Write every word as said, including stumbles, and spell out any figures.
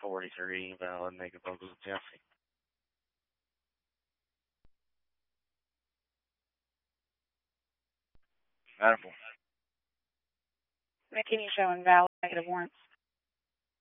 forty-three, valid, negative vocals of Jesse. Medical. McKinney showing valid, negative warrants.